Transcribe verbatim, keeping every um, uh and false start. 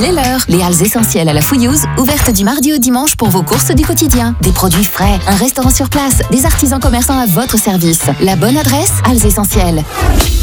Il est l'heure. Les Halles essentielles à la Fouillouse, ouvertes du mardi au dimanche pour vos courses du quotidien. Des produits frais, un restaurant sur place, des artisans commerçants à votre service. La bonne adresse, Halles essentielles.